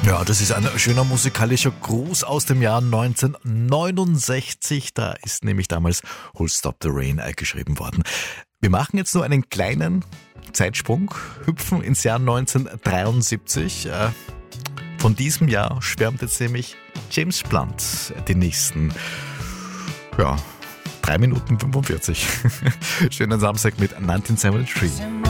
Ja, das ist ein schöner musikalischer Gruß aus dem Jahr 1969. Da ist nämlich damals Who'll Stop the Rain geschrieben worden. Wir machen jetzt nur einen kleinen Zeitsprung, hüpfen ins Jahr 1973. Von diesem Jahr schwärmt jetzt nämlich James Blunt die nächsten 3 Minuten 45. Schönen Samstag mit 1973.